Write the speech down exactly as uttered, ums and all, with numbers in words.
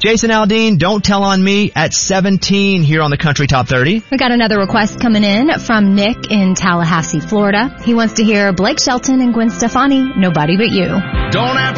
Jason Aldean, Don't Tell on Me at seventeen here on the Country Top thirty. We got another request coming in from Nick in Tallahassee, Florida. He wants to hear Blake Shelton and Gwen Stefani, Nobody But You. Don't have